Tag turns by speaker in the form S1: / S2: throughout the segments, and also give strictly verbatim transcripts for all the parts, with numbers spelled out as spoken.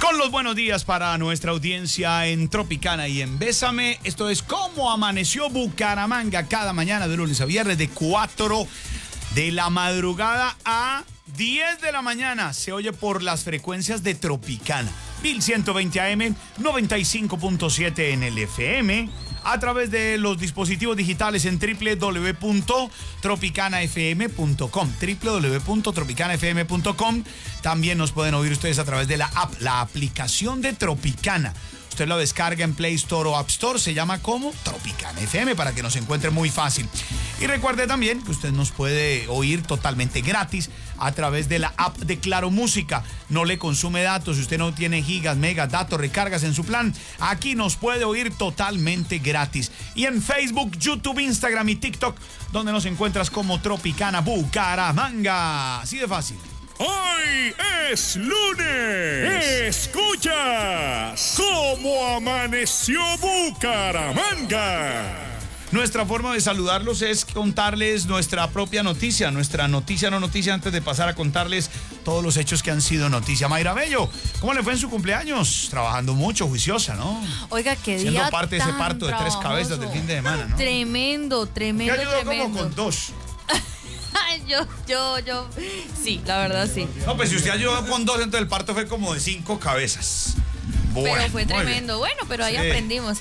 S1: Son los buenos días para nuestra audiencia en Tropicana y en Bésame. Esto es Cómo Amaneció Bucaramanga cada mañana de lunes a viernes de cuatro de la madrugada a diez de la mañana. Se oye por las frecuencias de Tropicana. mil ciento veinte A M, noventa y cinco punto siete en el F M. A través de los dispositivos digitales en doble u doble u doble u punto tropicana f m punto com, doble u doble u doble u punto tropicana f m punto com. También nos pueden oír ustedes a través de la app, la aplicación de Tropicana. Usted lo descarga en Play Store o App Store, se llama como Tropicana F M para que nos encuentre muy fácil. Y recuerde también que usted nos puede oír totalmente gratis a través de la app de Claro Música. No le consume datos, si usted no tiene gigas, megas, datos, recargas en su plan, aquí nos puede oír totalmente gratis. Y en Facebook, YouTube, Instagram y TikTok, donde nos encuentras como Tropicana Bucaramanga. Así de fácil.
S2: Hoy es lunes. Escuchas Cómo Amaneció Bucaramanga.
S1: Nuestra forma de saludarlos es contarles nuestra propia noticia, nuestra noticia no noticia, antes de pasar a contarles todos los hechos que han sido noticia. Mayra Bello, ¿cómo le fue en su cumpleaños? Trabajando mucho, juiciosa, ¿no?
S3: Oiga, qué día
S1: Siendo parte de ese
S3: tan
S1: parto de tres cabezas del fin de semana, ¿no?
S3: Tremendo, tremendo,
S1: ¿Qué ayudó
S3: tremendo.
S1: como con dos?
S3: yo, yo, yo, sí, la verdad sí.
S1: No, pues si usted ayudó con dos, entonces el parto fue como de cinco cabezas. Bueno,
S3: pero fue
S1: muy bien.
S3: tremendo. Bueno, pero ahí
S1: Sí.
S3: aprendimos.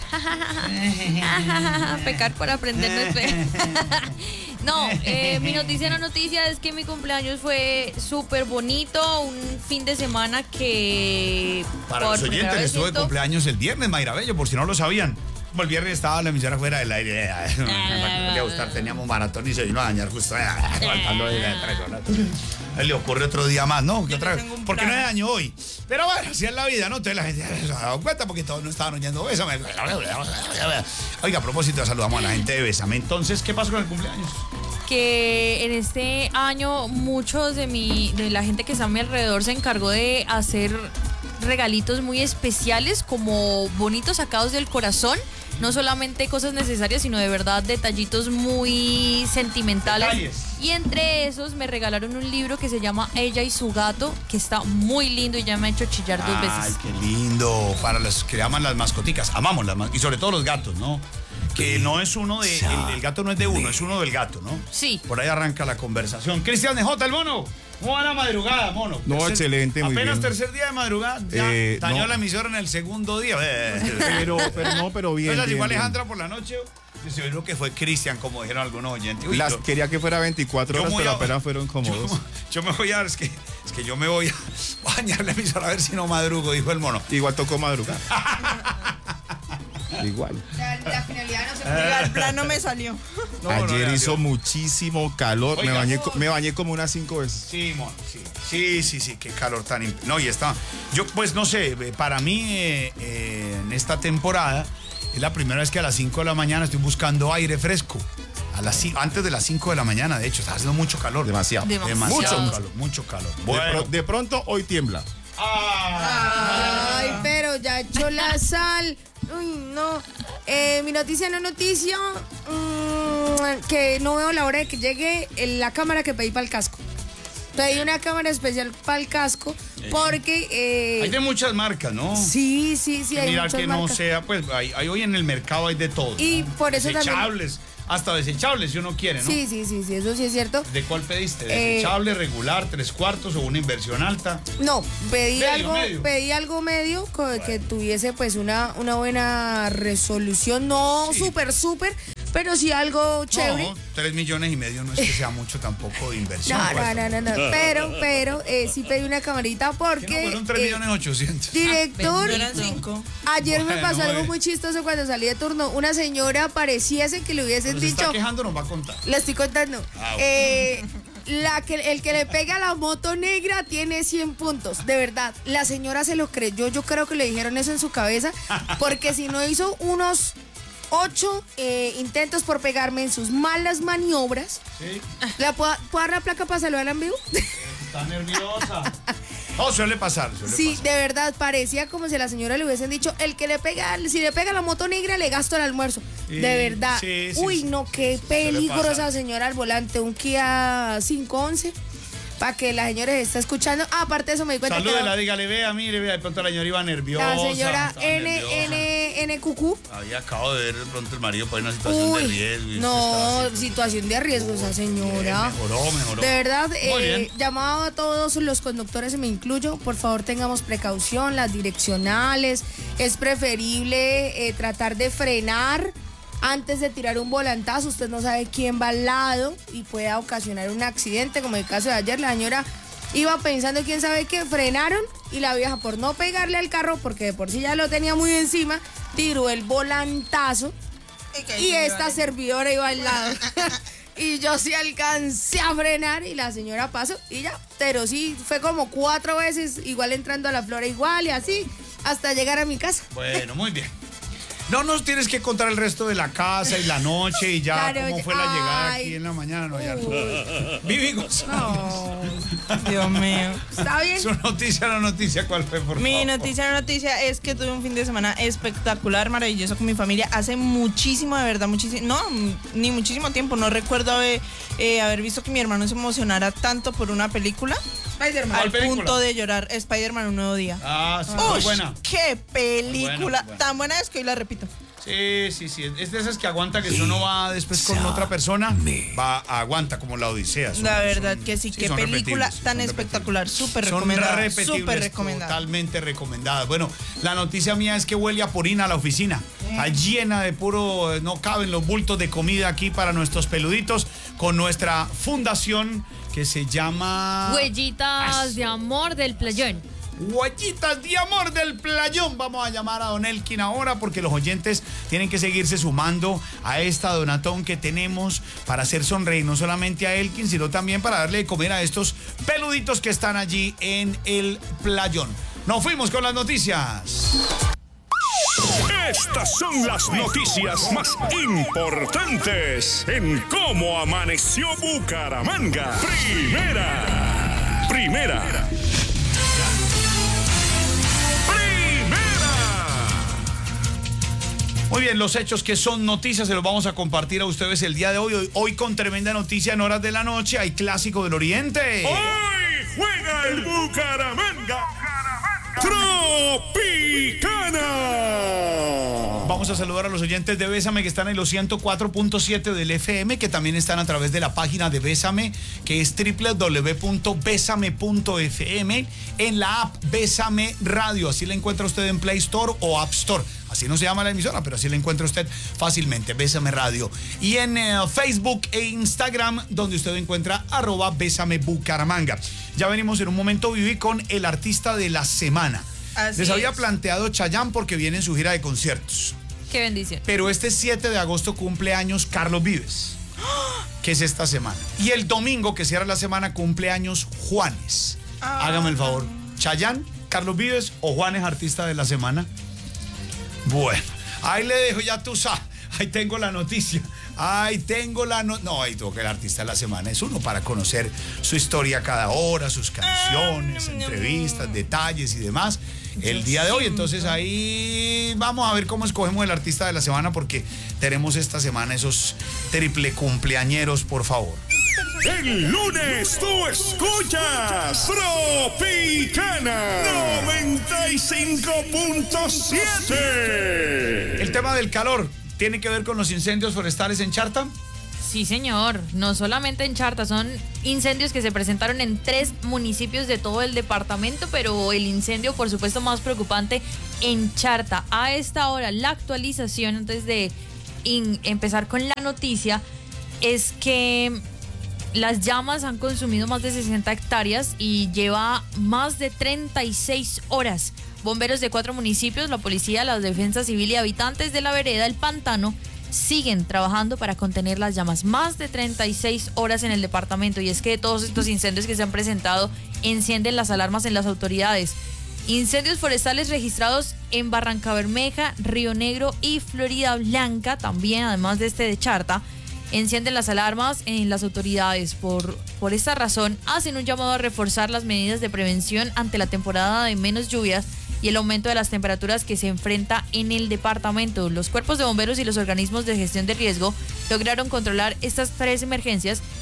S3: Pecar por aprender no es fe. No, eh, mi noticia no noticia es que mi cumpleaños fue súper bonito. Un fin de semana que...
S1: Para
S3: por
S1: los
S3: primera
S1: oyentes,
S3: vez
S1: estuvo de
S3: siento-
S1: cumpleaños el viernes, Mayra Bello, por si no lo sabían. Como el viernes estaba la emisora fuera del aire. No me podía gustar, teníamos maratón y se vino a dañar justo. Faltando ahí de tres horas. A él le ocurre otro día más, ¿no? ¿Qué otra vez? ¿Por qué no hay daño hoy? Pero bueno, así es la vida, ¿no? Entonces la gente se ha dado cuenta porque todos no estaban oyendo Bésame. Oiga, a propósito, saludamos a la gente de Bésame. Entonces, ¿qué pasó con el cumpleaños?
S3: Que en este año muchos de mi de la gente que está a mi alrededor se encargó de hacer regalitos muy especiales, como bonitos sacados del corazón, no solamente cosas necesarias, sino de verdad detallitos muy sentimentales.
S1: Detalles.
S3: Y entre esos me regalaron un libro que se llama Ella y su gato, que está muy lindo y ya me ha hecho chillar dos
S1: Ay,
S3: veces.
S1: qué lindo. Para los que aman las mascoticas. Amamos las mascoticas. Y sobre todo los gatos, ¿no? Que no es uno de... El, el gato no es de uno, es uno del gato, ¿no?
S3: Sí.
S1: Por ahí arranca la conversación. Cristian de J, el mono. ¿Cómo va la madrugada, mono?
S4: No, excelente, muy
S1: Apenas
S4: bien.
S1: tercer día de madrugada, ya
S4: Eh,
S1: dañó
S4: no.
S1: la emisora en el segundo día.
S4: Pero, pero no, pero bien.
S1: Entonces,
S4: bien,
S1: igual
S4: bien.
S1: Alejandra por la noche, se vio que fue Cristian, como dijeron algunos oyentes. Uy,
S4: Las,
S1: yo-
S4: quería que fuera veinticuatro
S1: yo
S4: horas,
S1: voy
S4: pero
S1: a-
S4: apenas fueron
S1: yo,
S4: cómodos.
S1: yo me voy a... Es que, es que yo me voy a bañar la emisora a ver si no madrugo, dijo el mono.
S4: Igual tocó madrugar. Igual.
S5: La, la finalidad no se cumplió, el plan no me salió.
S1: No, no,
S4: Ayer
S1: no,
S4: hizo
S1: yo-
S4: muchísimo calor. Me
S1: Oiga.
S4: bañé, co- me bañé como unas cinco veces.
S1: Sí, mono, sí. Sí, sí, sí, qué calor tan... imp- No, y está... Yo, pues, no sé, eh, para mí, eh, eh, en esta temporada, es la primera vez que a las cinco de la mañana estoy buscando aire fresco. A las, ci- antes de las cinco de la mañana, de hecho, está haciendo mucho calor.
S4: Demasiado.
S3: Demasiado.
S1: Demasiado
S4: Mucho.
S1: calor, mucho calor.
S4: De,
S1: Bueno.
S4: pro- de pronto, hoy tiembla.
S1: Ah.
S5: Ay, pero ya echó la sal. Uy, no. Eh, mi noticia no noticia. mm, que no veo la hora de que llegue en la cámara que pedí para el casco. Pedí una cámara especial para el casco porque... eh,
S1: Hay de muchas marcas, ¿no?
S5: sí, sí, sí, hay
S1: Mirar
S5: muchas
S1: que no
S5: marcas.
S1: sea, pues, hay, hay hoy en el mercado hay de todo.
S5: Y
S1: ¿no?
S5: por eso también-
S1: Desechables, hasta desechables si uno quiere, ¿no?
S5: Sí, sí, sí, sí, eso sí es cierto.
S1: ¿De cuál pediste?
S5: Eh,
S1: ¿Desechable, regular, tres cuartos o una inversión alta?
S5: No, pedí
S1: Medio,
S5: algo,
S1: medio.
S5: pedí algo medio co- que tuviese pues una, una buena resolución, no
S1: Sí.
S5: súper, súper, pero sí algo chévere.
S1: No, tres millones y medio no es que sea mucho tampoco de inversión.
S5: No,
S1: pues.
S5: no, no, no, no, pero, pero eh, sí pedí una camarita
S1: Que
S5: porque
S1: no, fueron tres
S5: eh,
S1: millones ochocientos.
S5: director, ayer me
S1: Bueno,
S5: pasó algo
S1: bueno.
S5: muy chistoso cuando salí de turno. Una señora pareciese que le hubiesen
S1: Pero se
S5: dicho,
S1: está quejando, nos va a contar.
S5: le estoy contando,
S1: Ah, bueno.
S5: eh, la que, el que le pega a la moto negra tiene cien puntos, de verdad. La señora se lo creyó, yo creo que le dijeron eso en su cabeza, porque si no hizo unos ocho eh, intentos por pegarme en sus malas maniobras.
S1: Sí,
S5: ¿La puedo, ¿puedo dar la placa para saludar en vivo?
S1: está nerviosa. No, suele pasar, suele
S5: Sí,
S1: pasar.
S5: de verdad, parecía como si a la señora le hubiesen dicho, el que le pega, si le pega la moto negra, le gasto el almuerzo.
S1: Sí,
S5: de verdad.
S1: sí, sí,
S5: Uy,
S1: sí.
S5: no, qué
S1: Suele
S5: peligrosa
S1: pasar.
S5: señora al volante, un Kia cinco once. para que la señora se está escuchando. Ah, aparte de eso me di cuenta
S1: Salúdela,
S5: que
S1: dígale, vea, mire, vea, de pronto la señora iba nerviosa.
S5: la señora
S1: estaba
S5: N,
S1: nerviosa.
S5: N, N, Q Q.
S1: Había acabado de ver de pronto el marido por una situación de
S5: Uy,
S1: riesgo. y usted
S5: no,
S1: estaba así.
S5: situación de riesgo esa señora.
S1: Mejoró, mejoró.
S5: De verdad,
S1: Muy
S5: eh,
S1: bien.
S5: llamado a todos los conductores, me incluyo, por favor tengamos precaución, las direccionales, es preferible eh, tratar de frenar antes de tirar un volantazo, usted no sabe quién va al lado y pueda ocasionar un accidente, como el caso de ayer, la señora iba pensando quién sabe qué, frenaron y la vieja por no pegarle al carro, porque de por sí ya lo tenía muy encima, tiró el volantazo y esta servidora iba al lado. Y yo sí alcancé a frenar y la señora pasó y ya. Pero sí, fue como cuatro veces, igual entrando a la flora igual y así, hasta llegar a mi casa.
S1: Bueno, muy bien. No nos tienes que contar el resto de la casa y la noche y ya
S5: Claro,
S1: cómo
S5: ya-
S1: fue la llegada
S5: ay.
S1: aquí en la mañana. No, ya no.
S5: Uy.
S1: Vivi González.
S6: Dios mío.
S5: ¿Está bien?
S1: Su noticia, la noticia, ¿cuál fue, por
S6: Mi
S1: favor?
S6: noticia, la noticia es que tuve un fin de semana espectacular, maravilloso con mi familia. Hace muchísimo, de verdad, muchísimo, no, ni muchísimo tiempo. No recuerdo haber, eh, haber visto que mi hermano se emocionara tanto por una película.
S5: Spider-Man.
S1: ¿Cuál
S6: Al
S1: película?
S6: punto de llorar. Spider-Man, un nuevo día.
S1: Ah, sí, muy
S6: Ush,
S1: buena.
S6: ¡Qué película!
S1: Muy buena, muy buena.
S6: Tan buena es que hoy la repito.
S1: Sí, sí, sí. Es de esas que aguanta que si uno va después con otra persona, va, aguanta como la Odisea. Son-
S6: La verdad
S1: son-
S6: que sí, qué
S1: son
S6: película
S1: repetibles,
S6: tan
S1: son
S6: espectacular. Súper
S1: Son
S6: recomendada.
S1: repetibles,
S6: Súper recomendada.
S1: totalmente recomendada. Bueno, la noticia mía es que huele a purina a la oficina. Está llena de puro, no caben los bultos de comida aquí para nuestros peluditos con nuestra fundación que se llama...
S3: Huellitas de amor del playón.
S1: Huellitas de amor del playón. Vamos a llamar a Don Elkin ahora porque los oyentes tienen que seguirse sumando a esta donatón que tenemos para hacer sonreír no solamente a Elkin, sino también para darle de comer a estos peluditos que están allí en el playón. Nos fuimos con las noticias.
S2: Estas son las noticias más importantes en Cómo Amaneció Bucaramanga. Primera. Primera.
S1: Muy bien, los hechos que son noticias se los vamos a compartir a ustedes el día de hoy. Hoy, hoy con tremenda noticia en horas de la noche. Hay Clásico del Oriente.
S2: Hoy juega el Bucaramanga. Tropicana.
S1: Vamos a saludar a los oyentes de Bésame que están en los ciento cuatro punto siete del F M, que también están a través de la página de Bésame, que es doble u doble u doble u punto bésame punto f m, en la app Bésame Radio. Así la encuentra usted en Play Store o App Store. Así no se llama la emisora, pero así la encuentra usted fácilmente, Bésame Radio. Y en eh, Facebook e Instagram, donde usted encuentra arroba Bésame Bucaramanga. Ya venimos en un momento, Vivi, con el artista de la semana.
S6: Así
S1: Les había
S6: es.
S1: planteado Chayanne porque viene en su gira de conciertos.
S3: Qué bendición.
S1: Pero este siete de agosto cumple años Carlos Vives, que es esta semana. Y el domingo, que cierra la semana, cumple años Juanes. Hágame el favor. Chayanne, Carlos Vives o Juanes, artista de la semana. Bueno, ahí le dejo, ya tú sabes. Ahí tengo la noticia. Ahí tengo la no. No, ahí tengo que el artista de la semana es uno para conocer su historia cada hora, sus canciones, entrevistas, detalles y demás. El día de hoy, entonces ahí vamos a ver cómo escogemos el artista de la semana porque tenemos esta semana esos triple cumpleañeros, por favor.
S2: El lunes tú escuchas Tropicana noventa y cinco punto siete.
S1: El tema del calor tiene que ver con los incendios forestales en Charta.
S3: Sí, señor. No solamente en Charta, son incendios que se presentaron en tres municipios de todo el departamento, pero el incendio, por supuesto, más preocupante en Charta. A esta hora, la actualización, antes de in- empezar con la noticia, es que las llamas han consumido más de sesenta hectáreas y lleva más de treinta y seis horas. Bomberos de cuatro municipios, la policía, la defensa civil y habitantes de la vereda El Pantano siguen trabajando para contener las llamas. Más de treinta y seis horas en el departamento. Y es que todos estos incendios que se han presentado encienden las alarmas en las autoridades. Incendios forestales registrados en Barranca Bermeja, Río Negro y Florida Blanca, también además de este de Charta, encienden las alarmas en las autoridades. Por, por esta razón, hacen un llamado a reforzar las medidas de prevención ante la temporada de menos lluvias y el aumento de las temperaturas que se enfrenta en el departamento. Los cuerpos de bomberos y los organismos de gestión de riesgo lograron controlar estas tres emergencias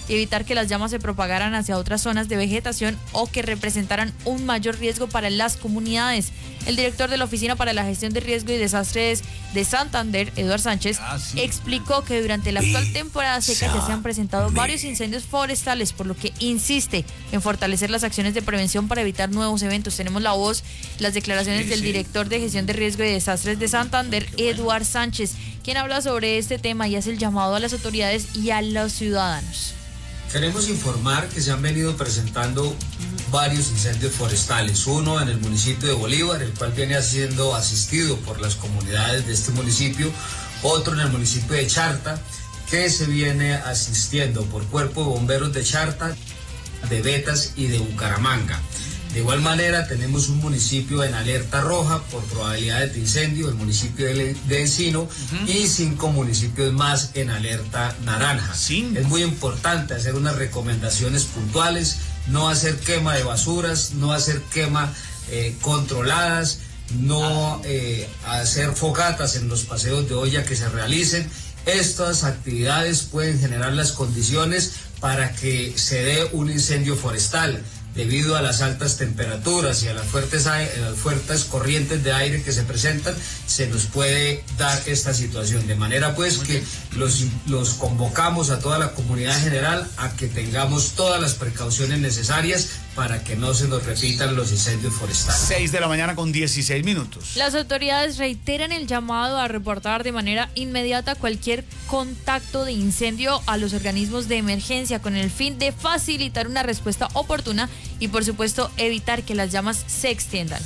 S3: y evitar que las llamas se propagaran hacia otras zonas de vegetación o que representaran un mayor riesgo para las comunidades. El director de la Oficina para la Gestión de Riesgo y Desastres de Santander, Eduard Sánchez,
S1: Ah, sí.
S3: explicó que durante la actual temporada seca ya se han presentado varios incendios forestales, por lo que insiste en fortalecer las acciones de prevención para evitar nuevos eventos. Tenemos la voz, las declaraciones
S1: Sí,
S3: del
S1: sí.
S3: director de Gestión de Riesgo y Desastres de Santander, Eduard Sánchez, quien habla sobre este tema y hace el llamado a las autoridades y a los ciudadanos.
S7: Queremos informar que se han venido presentando varios incendios forestales, uno en el municipio de Bolívar, el cual viene siendo asistido por las comunidades de este municipio, otro en el municipio de Charta, que se viene asistiendo por Cuerpo de Bomberos de Charta, de Betas y de Bucaramanga. De igual manera tenemos un municipio en alerta roja por probabilidades de incendio, el municipio de, de Encino, uh-huh. y cinco municipios más en alerta naranja.
S1: Cinco.
S7: Es muy importante hacer unas recomendaciones puntuales, no hacer quema de basuras, no hacer quema eh, controladas, no eh, hacer fogatas en los paseos de olla que se realicen. Estas actividades pueden generar las condiciones para que se dé un incendio forestal. Debido a las altas temperaturas y a las fuertes, a las fuertes corrientes de aire que se presentan, se nos puede dar esta situación. De manera pues que los, los convocamos a toda la comunidad general a que tengamos todas las precauciones necesarias para que no se nos repitan los incendios forestales.
S1: seis de la mañana con dieciséis minutos.
S3: Las autoridades reiteran el llamado a reportar de manera inmediata cualquier contacto de incendio a los organismos de emergencia con el fin de facilitar una respuesta oportuna y, por supuesto, evitar que las llamas se extiendan.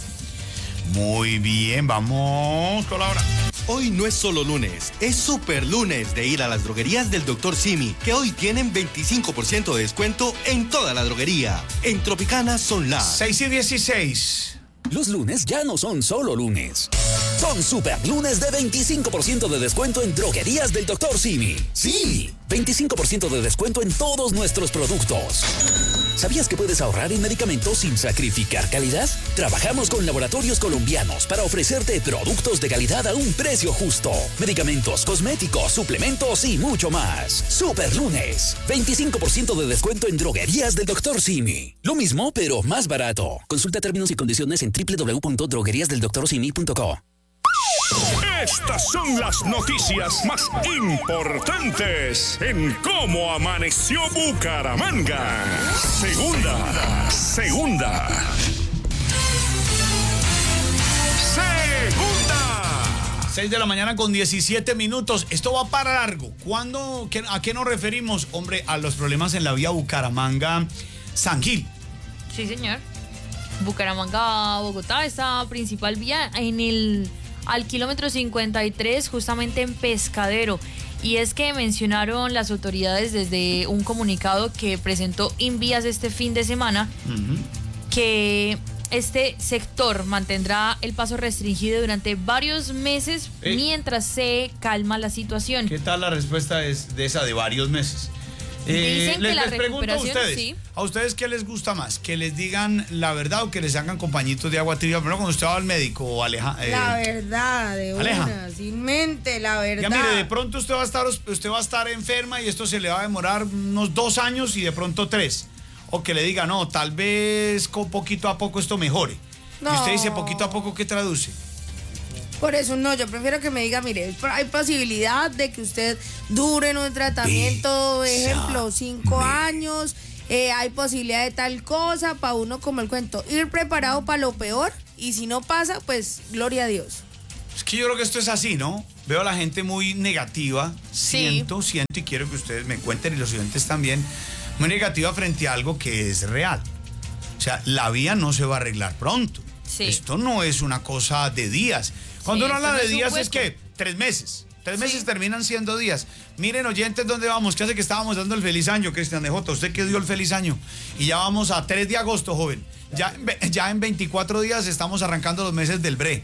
S1: Muy bien, vamos con la hora.
S8: Hoy no es solo lunes, es super lunes de ir a las droguerías del doctor Simi, que hoy tienen veinticinco por ciento de descuento en toda la droguería. En Tropicana son las
S1: seis y dieciséis.
S9: Los lunes ya no son solo lunes. Son super lunes de veinticinco por ciento de descuento en droguerías del doctor Simi. Sí, veinticinco por ciento de descuento en todos nuestros productos. ¿Sabías que puedes ahorrar en medicamentos sin sacrificar calidad? Trabajamos con laboratorios colombianos para ofrecerte productos de calidad a un precio justo. Medicamentos, cosméticos, suplementos y mucho más. Super lunes, veinticinco por ciento de descuento en droguerías del doctor Simi. Lo mismo, pero más barato. Consulta términos y condiciones en doble u doble u doble u punto droguerías del doctor simi punto co.
S2: Estas son las noticias más importantes en Cómo Amaneció Bucaramanga. Segunda, segunda. Segunda.
S1: seis de la mañana con diecisiete minutos. Esto va para largo. ¿Cuándo, qué, ¿A qué nos referimos? Hombre, a los problemas en la vía Bucaramanga-San Gil.
S3: Sí, señor. Bucaramanga-Bogotá, esta principal vía en el... al kilómetro cincuenta y tres, justamente en Pescadero. Y es que mencionaron las autoridades desde un comunicado que presentó Invías este fin de semana, uh-huh. que este sector mantendrá el paso restringido durante varios meses eh. mientras se calma la situación.
S1: ¿Qué tal la respuesta es de esa de varios meses? Eh,
S3: Dicen
S1: les,
S3: que la
S1: les pregunto a ustedes,
S3: sí.
S1: ¿a ustedes qué les gusta más? ¿Que les digan la verdad o que les hagan compañitos de agua tibia? Primero cuando usted va al médico o Aleja. Eh,
S5: la verdad, de
S1: Aleja.
S5: una, sin mente, la verdad.
S1: Ya mire, de pronto usted va a estar, usted va a estar enferma y esto se le va a demorar unos dos años y de pronto tres. O que le diga, no, tal vez con poquito a poco esto mejore.
S5: No.
S1: Y usted dice poquito a poco, ¿qué traduce?
S5: Por eso no, yo prefiero que me diga, mire, hay posibilidad de que usted dure en un tratamiento, ejemplo, cinco años, eh, hay posibilidad de tal cosa, para uno como el cuento, ir preparado para lo peor y si no pasa, pues gloria a Dios.
S1: Es que yo creo que esto es así, ¿no? Veo a la gente muy negativa,
S3: sí.
S1: siento, siento y quiero que ustedes me cuenten y los oyentes también, muy negativa frente a algo que es real. O sea, la vía no se va a arreglar pronto.
S3: Sí.
S1: Esto no es una cosa de días. Cuando
S3: sí,
S1: uno habla de
S3: es
S1: días es que tres meses. Tres meses sí. terminan siendo días. Miren, oyentes, ¿dónde vamos? ¿Qué hace que estábamos dando el feliz año, Cristian de Jota? ¿Usted qué dio el feliz año? Y ya vamos a tres de agosto, joven. Ya, ya en veinticuatro días estamos arrancando los meses del bre.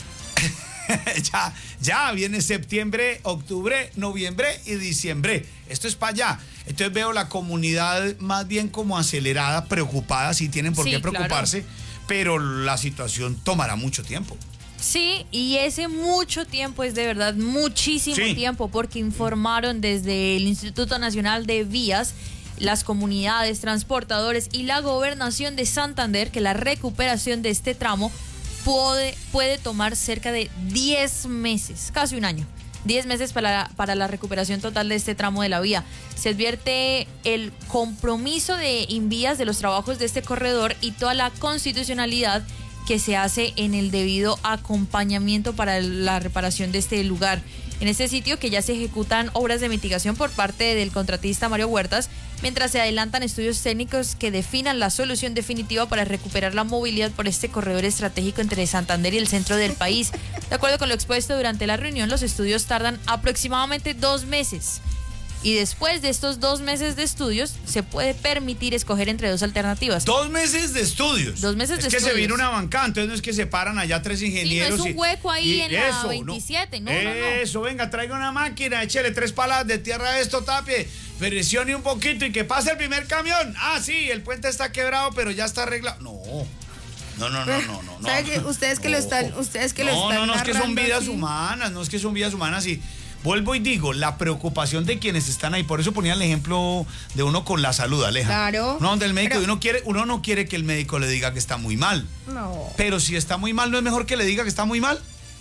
S1: ya, ya viene septiembre, octubre, noviembre y diciembre. Esto es para allá. Entonces veo la comunidad más bien como acelerada, preocupada, si tienen por
S3: sí,
S1: qué preocuparse,
S3: claro.
S1: pero la situación tomará mucho tiempo.
S3: Sí, y ese mucho tiempo es de verdad muchísimo
S1: sí.
S3: tiempo, porque informaron desde el Instituto Nacional de Vías las comunidades, transportadores y la gobernación de Santander que la recuperación de este tramo puede, puede tomar cerca de diez meses, casi un año. diez meses para, para la recuperación total de este tramo de la vía. Se advierte el compromiso de Invías de los trabajos de este corredor y toda la constitucionalidad que se hace en el debido acompañamiento para la reparación de este lugar. En este sitio que ya se ejecutan obras de mitigación por parte del contratista Mario Huertas, mientras se adelantan estudios técnicos que definan la solución definitiva para recuperar la movilidad por este corredor estratégico entre Santander y el centro del país. De acuerdo con lo expuesto durante la reunión, los estudios tardan aproximadamente dos meses. Y después de estos dos meses de estudios, se puede permitir escoger entre dos alternativas.
S1: Dos meses de estudios.
S3: Dos meses de
S1: es que
S3: estudios.
S1: se viene una bancada, entonces no es que se paran allá tres ingenieros.
S3: Sí, no es un
S1: y-
S3: hueco ahí
S1: y
S3: en la
S1: eso,
S3: veintisiete, no,
S1: no,
S3: no, no.
S1: Eso, venga, traiga una máquina, échele tres palas de tierra a esto, tapie, presione un poquito y que pase el primer camión. Ah, sí, el puente está quebrado, pero ya está arreglado. No. No, no, no, no, no.
S5: ¿Sabe
S1: no.
S5: que ustedes que lo están, ustedes que lo
S1: No,
S5: están
S1: no, no, es que son
S5: narrando
S1: vidas
S5: así?
S1: humanas, no es que son vidas humanas y vuelvo y digo, la preocupación de quienes están ahí, por eso ponía el ejemplo de uno con la salud, Aleja.
S5: Claro.
S1: No, donde el médico,
S5: Pero-
S1: uno quiere, uno no quiere que el médico le diga que está muy mal.
S5: No,
S1: Pero si está muy mal, ¿no es mejor que le diga que está muy mal?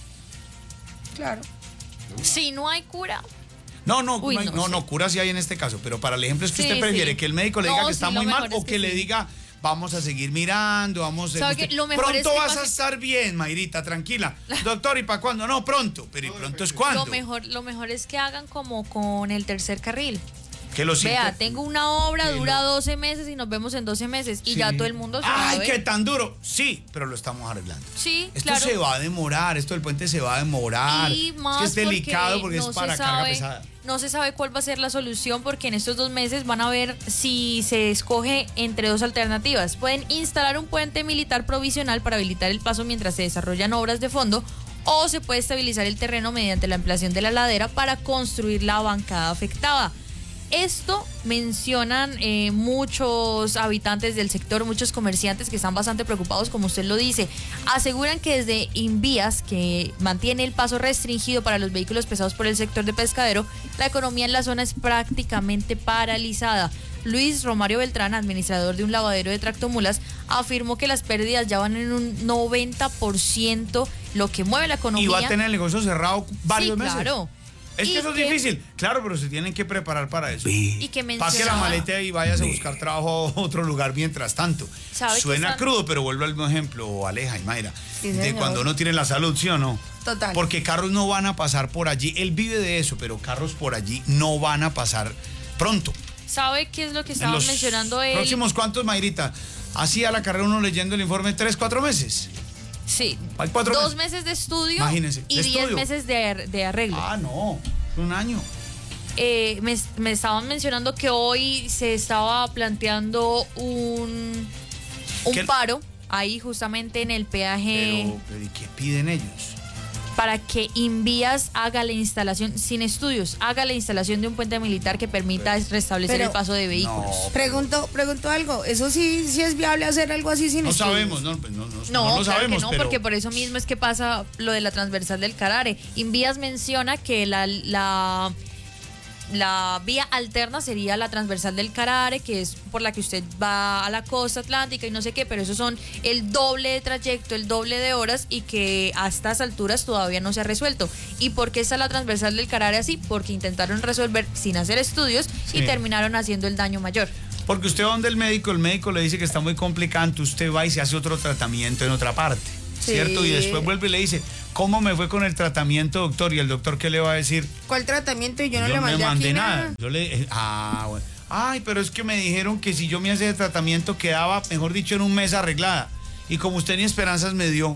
S5: claro.
S3: Si no hay cura,
S1: No, no,
S3: Uy,
S1: no, hay-
S3: no
S1: no,
S3: sé.
S1: no, cura sí hay en este caso, pero para el ejemplo es que
S3: Sí,
S1: usted prefiere
S3: sí.
S1: que el médico le
S3: No,
S1: diga que
S3: sí,
S1: está
S3: lo
S1: muy mal
S3: mejor
S1: o
S3: es
S1: que,
S3: que
S1: le
S3: sí.
S1: diga vamos a seguir mirando, vamos a...
S3: ¿Sabe
S1: usted-
S3: qué? Lo mejor
S1: pronto
S3: es que
S1: vas a
S3: pase-
S1: estar bien, Mayrita, tranquila. Doctor, ¿y para cuándo? No, pronto. Pero ¿y pronto es cuándo?
S3: lo mejor, lo mejor es que hagan como con el tercer carril.
S1: Que lo
S3: Vea,
S1: siente-
S3: tengo una obra,
S1: que
S3: dura
S1: lo-
S3: doce meses y nos vemos en doce meses. Y
S1: Sí.
S3: ya todo el mundo
S1: ¡Ay,
S3: sabe.
S1: qué tan duro! Sí, pero lo estamos arreglando.
S3: Sí,
S1: Esto
S3: claro.
S1: se va a demorar, esto del puente se va a demorar.
S3: Y más
S1: es que es delicado porque,
S3: no
S1: es para
S3: se
S1: carga
S3: sabe,
S1: pesada.
S3: no se sabe cuál va a ser la solución porque en estos dos meses van a ver si se escoge entre dos alternativas. Pueden instalar un puente militar provisional para habilitar el paso mientras se desarrollan obras de fondo o se puede estabilizar el terreno mediante la ampliación de la ladera para construir la bancada afectada. Esto mencionan eh, muchos habitantes del sector, muchos comerciantes que están bastante preocupados, como usted lo dice. Aseguran que desde Invías, que mantiene el paso restringido para los vehículos pesados por el sector de Pescadero, la economía en la zona es prácticamente paralizada. Luis Romario Beltrán, administrador de un lavadero de tractomulas, afirmó que las pérdidas ya van en un noventa por ciento, lo que mueve la economía.
S1: Y va a tener el negocio cerrado varios
S3: Sí,
S1: meses.
S3: claro.
S1: Es que
S3: Y
S1: eso es
S3: que-
S1: difícil. Claro, pero se tienen que preparar para eso.
S3: Y que
S1: Paque la
S3: mencionaba-
S1: maleta y vayas a buscar trabajo a otro lugar mientras tanto.
S3: ¿Sabe que
S1: Suena
S3: están-
S1: crudo, pero vuelvo al mismo ejemplo, Aleja y Mayra,
S5: Sí,
S1: de
S5: señor.
S1: cuando uno tiene la salud, ¿sí o no?
S5: Total.
S1: Porque carros no van a pasar por allí. Él vive de eso, pero carros por allí no van a pasar pronto.
S3: ¿Sabe qué es lo que
S1: En
S3: estaban
S1: los
S3: mencionando él?
S1: próximos, ¿cuántos, Mayrita? Hacía la carrera uno leyendo el informe tres, cuatro meses.
S3: Sí.
S1: Hay cuatro
S3: Dos
S1: meses.
S3: meses de estudio
S1: Imagínense,
S3: y
S1: de
S3: diez
S1: estudio.
S3: meses de, ar- de arreglo.
S1: Ah, no, un año.
S3: Eh, me, me estaban mencionando que hoy se estaba planteando un, un
S1: ¿Qué?
S3: paro ahí justamente en el peaje
S1: Pero, pero ¿y qué piden ellos?
S3: para que Invías haga la instalación, sin estudios, haga la instalación de un puente militar que permita restablecer
S5: Pero-
S3: el paso de vehículos.
S1: No,
S5: Pregunto, pregunto algo. ¿Eso sí, sí es viable hacer algo así sin
S1: no
S5: estudios?
S1: sabemos, no, pues no, no,
S3: No,
S1: no lo
S3: claro
S1: sabemos,
S3: que no,
S1: pero
S3: porque por eso mismo es que pasa lo de la transversal del Carare. Invías menciona que la, la, la vía alterna sería la transversal del Carare, que es por la que usted va a la costa atlántica y no sé qué, pero eso son el doble de trayecto, el doble de horas y que a estas alturas todavía no se ha resuelto. ¿Y por qué está la transversal del Carare así? Porque intentaron resolver sin hacer estudios y
S1: Sí.
S3: terminaron haciendo el daño mayor.
S1: porque usted va donde el médico, el médico le dice que está muy complicante, usted va y se hace otro tratamiento en otra parte,
S5: Sí.
S1: ¿cierto? Y después vuelve y le dice, ¿cómo me fue con el tratamiento, doctor? Y el doctor, ¿qué le va a decir?
S5: ¿Cuál tratamiento? Y yo no
S1: Yo
S5: le mandé, aquí
S1: nada. Yo le, ah, bueno. Ay, pero es que me dijeron que si yo me hacía el tratamiento quedaba, mejor dicho, en un mes arreglada. Y como usted ni esperanzas me dio.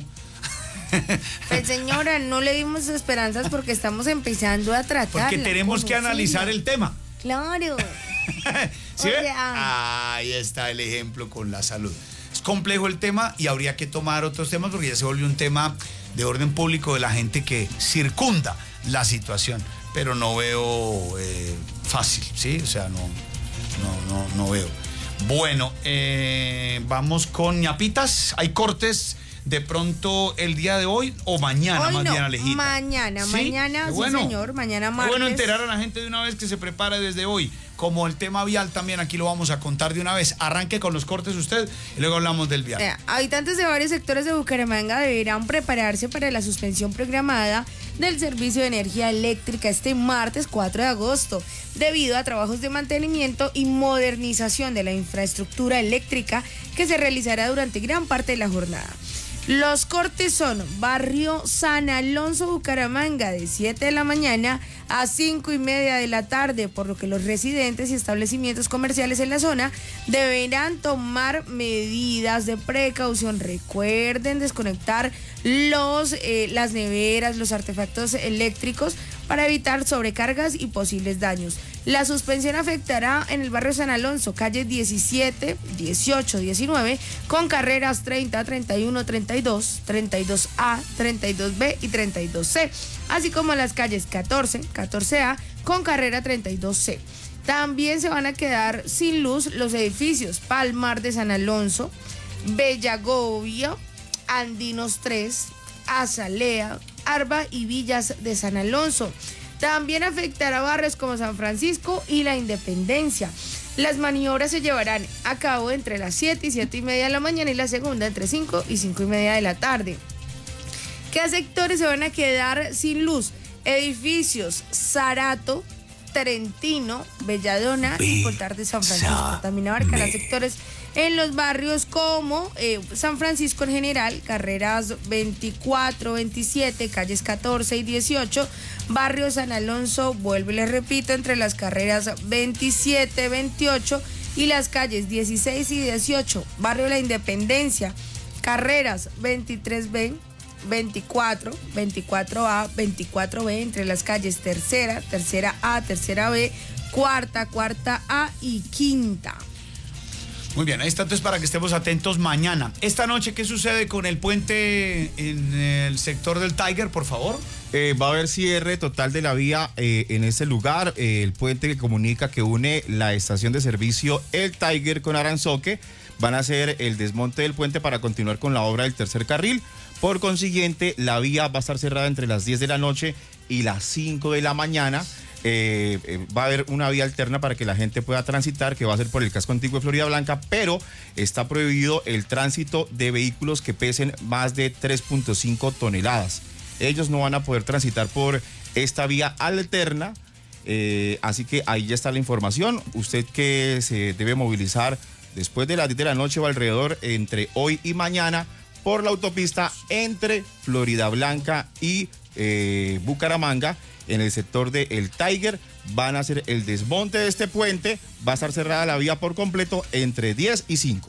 S5: Pues señora, no le dimos esperanzas porque estamos empezando a tratar.
S1: Porque tenemos que analizar el tema.
S5: Claro.
S1: ¿Sí
S5: O
S1: ve?
S5: sea-
S1: Ahí está el ejemplo con la salud. Es complejo el tema y habría que tomar otros temas porque ya se volvió un tema de orden público de la gente que circunda la situación. Pero no veo eh, fácil, ¿sí? O sea, no, no, no, no veo. Bueno, eh, vamos con ñapitas. Hay cortes de pronto el día de hoy o mañana,
S5: Hoy
S1: más
S5: no,
S1: bien, Alejita.
S5: mañana,
S1: ¿Sí?
S5: mañana,
S1: Qué
S5: sí,
S1: bueno.
S5: señor, mañana
S1: Qué bueno
S5: martes.
S1: enterar a la gente de una vez que se prepara desde hoy. como el tema vial también aquí lo vamos a contar de una vez. Arranque con los cortes usted y luego hablamos del vial.
S5: Eh, habitantes de varios sectores de Bucaramanga deberán prepararse para la suspensión programada del servicio de energía eléctrica este martes cuatro de agosto, debido a trabajos de mantenimiento y modernización de la infraestructura eléctrica que se realizará durante gran parte de la jornada. Los cortes son barrio San Alonso, Bucaramanga, de siete de la mañana a cinco y media de la tarde, por lo que los residentes y establecimientos comerciales en la zona deberán tomar medidas de precaución. Recuerden desconectar los, eh, las neveras, los artefactos eléctricos para evitar sobrecargas y posibles daños. La suspensión afectará en el barrio San Alonso, calles diecisiete, dieciocho, diecinueve, con carreras treinta, treinta y uno, treinta y dos, treinta y dos A, treinta y dos B y treinta y dos C, así como las calles catorce, catorce A, con carrera treinta y dos C. También se van a quedar sin luz los edificios Palmar de San Alonso, Bellagovia, Andinos tres, Azalea, Arba y Villas de San Alonso. También afectará barrios como San Francisco y La Independencia. Las maniobras se llevarán a cabo entre las siete y siete y media de la mañana y la segunda entre cinco y cinco y media de la tarde. ¿Qué sectores se van a quedar sin luz? Edificios Zarato, Trentino, Belladona y Portal de San Francisco. También abarcará sectores en los barrios como eh, San Francisco en general, carreras veinticuatro, veintisiete, calles catorce y dieciocho, barrio San Alonso, vuelvo y les repito, entre las carreras veintisiete, veintiocho y las calles dieciséis y dieciocho, barrio La Independencia, carreras veintitrés B, veinticuatro, veinticuatro A, veinticuatro B, entre las calles tercera, tercera A, tercera B, cuarta, cuarta A y quinta.
S1: Muy bien, ahí está entonces para que estemos atentos mañana. Esta noche, ¿qué sucede con el puente en el sector del Tiger, por favor?
S4: Eh, va a haber cierre total de la vía eh, en ese lugar. Eh, el puente que comunica que une la estación de servicio El Tiger con Aranzoque. Van a hacer el desmonte del puente para continuar con la obra del tercer carril. Por consiguiente, la vía va a estar cerrada entre las diez de la noche y las cinco de la mañana. Eh, eh, va a haber una vía alterna para que la gente pueda transitar, que va a ser por el casco antiguo de Florida Blanca, pero está prohibido el tránsito de vehículos que pesen más de tres punto cinco toneladas. Ellos no van a poder transitar por esta vía alterna, eh, así que ahí ya está la información. Usted que se debe movilizar después de las diez de la noche o alrededor entre hoy y mañana por la autopista entre Florida Blanca y eh, Bucaramanga, en el sector de El Tiger, van a hacer el desmonte de este puente. Va a estar cerrada la vía por completo entre diez y cinco.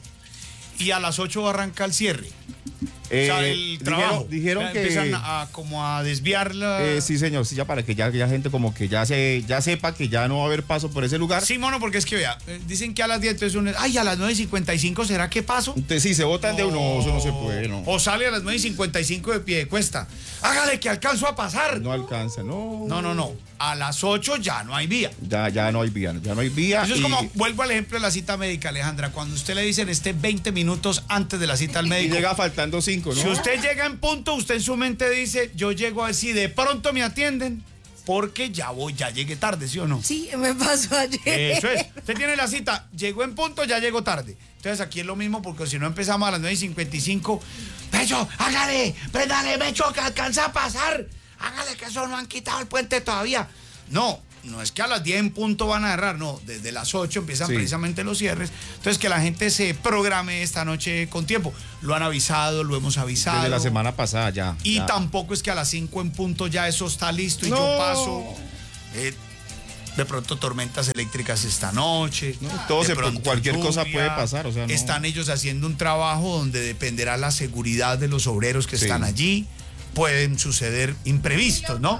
S1: Y a las ocho arranca el cierre.
S4: Eh,
S1: o sea, el trabajo.
S4: Dijeron, dijeron que
S1: empiezan a, como a desviar la...
S4: Eh, sí, señor, sí, ya para que ya, ya gente como que ya se ya sepa que ya no va a haber paso por ese lugar.
S1: Sí, mono, porque es que vea, eh, dicen que a las diez, entonces uno, ay, a las nueve y cincuenta y cinco, ¿será que paso?
S4: Entonces, sí, se botan de uno, eso no se puede, no.
S1: O sale a las nueve y cincuenta y cinco de pie de cuesta. Hágale que alcanzo a pasar.
S4: No alcanza, no.
S1: No, no, no. A las ocho ya no hay vía.
S4: Ya, ya no hay vía, ya no hay vía.
S1: Eso
S4: y...
S1: es como, vuelvo al ejemplo de la cita médica, Alejandra. Cuando usted le dicen esté veinte minutos antes de la cita al médico.
S4: Y llega faltando cinco, ¿no?
S1: Si usted llega en punto, usted en su mente dice, yo llego a decir, de pronto me atienden, porque ya voy, ya llegué tarde, ¿sí o no?
S5: Sí, me pasó ayer.
S1: Eso es. Usted tiene la cita, llegó en punto, ya llegó tarde. Entonces aquí es lo mismo, porque si no empezamos a las nueve y cincuenta y cinco, Mecho, hágale, préndale, Mecho, que alcanza a pasar. Hágale, que eso no han quitado el puente todavía. No, no es que a las diez en punto van a errar, no, desde las ocho empiezan sí. precisamente los cierres. Entonces que la gente se programe esta noche con tiempo. Lo han avisado, lo hemos avisado.
S4: Desde la semana pasada ya.
S1: Y
S4: ya.
S1: tampoco es que a las cinco en punto ya eso está listo y
S4: no.
S1: yo paso. Eh, de pronto tormentas eléctricas esta noche.
S4: No, todo se, cualquier
S1: lluvia,
S4: cosa puede pasar. O sea, no.
S1: Están ellos haciendo un trabajo donde dependerá la seguridad de los obreros que sí. están allí. Pueden suceder imprevistos, ¿no?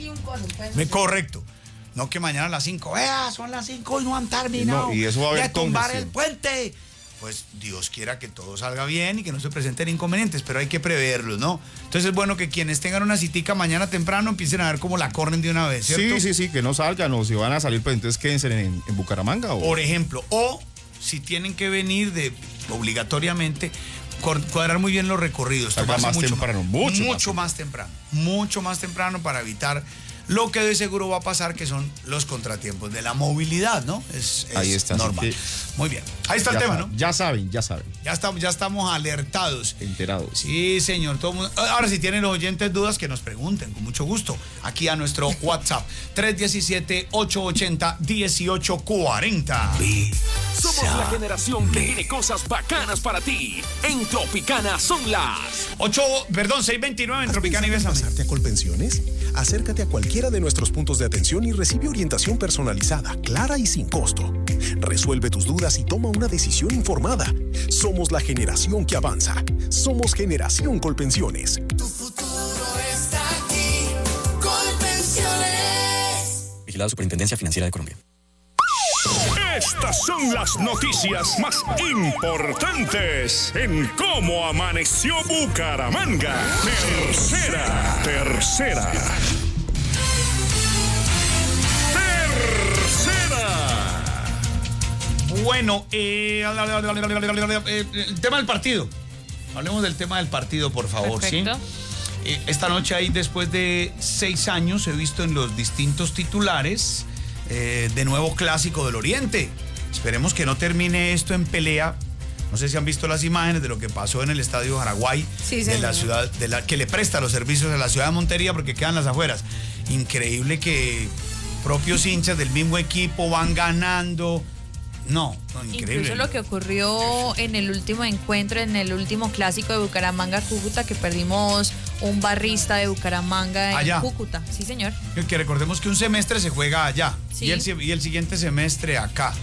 S1: Me, correcto. No que mañana a las cinco, vea, son las cinco y no han terminado.
S4: No, y eso va a haber
S1: de tumbar
S4: congestión.
S1: el puente. Pues Dios quiera que todo salga bien y que no se presenten inconvenientes, pero hay que preverlos, ¿no? Entonces es bueno que quienes tengan una citica mañana temprano empiecen a ver cómo la corren de una vez, ¿cierto?
S4: Sí, sí, sí, que no salgan, o si van a salir, pues entonces quédense en, en Bucaramanga. O...
S1: Por ejemplo, o si tienen que venir de obligatoriamente, cuadrar muy bien los recorridos.
S4: Salga más
S1: mucho
S4: temprano, mucho,
S1: mucho más temprano. Mucho más temprano para evitar Lo que de seguro va a pasar que son los contratiempos de la movilidad, ¿no? Es, es
S4: Ahí está,
S1: normal.
S4: así que
S1: Muy bien. Ahí está el
S4: ya
S1: tema,
S4: saben,
S1: ¿no?
S4: Ya saben, ya saben.
S1: Ya estamos, ya estamos alertados.
S4: Enterados.
S1: Sí, señor. Todo mundo. Ahora, si tienen los oyentes dudas, que nos pregunten, con mucho gusto. Aquí a nuestro WhatsApp, tres uno siete, ocho ocho cero, uno ocho cuatro cero.
S2: Somos la generación que tiene cosas bacanas para ti. En Tropicana son las
S1: ocho, perdón, seis veintinueve en Tropicana y Bésame.
S10: ¿Pasarte a Colpensiones? Acércate a cualquiera de nuestros puntos de atención y recibe orientación personalizada, clara y sin costo. Resuelve tus dudas y toma una decisión informada. Somos la generación que avanza. Somos Generación Colpensiones.
S11: Tu futuro está aquí. Colpensiones.
S8: Vigilado Superintendencia Financiera de Colombia.
S2: Estas son las noticias más importantes en Cómo Amaneció Bucaramanga. Tercera, tercera. Tercera.
S1: Bueno, eh, el tema del partido. Hablemos del tema del partido, por favor.
S3: Perfecto.
S1: ¿Sí? Eh, esta noche ahí, después de seis años, he visto en los distintos titulares eh, de nuevo Clásico del Oriente. Esperemos que no termine esto en pelea. No sé si han visto las imágenes de lo que pasó en el Estadio Jaraguay,
S5: Sí,
S1: de
S5: señor.
S1: la ciudad, de la que le presta los servicios a la ciudad de Montería porque quedan las afueras. Increíble que propios hinchas del mismo equipo van ganando. No, no, increíble.
S3: Incluso lo que ocurrió en el último encuentro, en el último clásico de Bucaramanga-Cúcuta, que perdimos un barrista de Bucaramanga en
S1: Allá.
S3: Cúcuta. Sí, señor.
S1: Que recordemos que un semestre se juega allá
S3: Sí.
S1: y, el, si- y el siguiente semestre acá.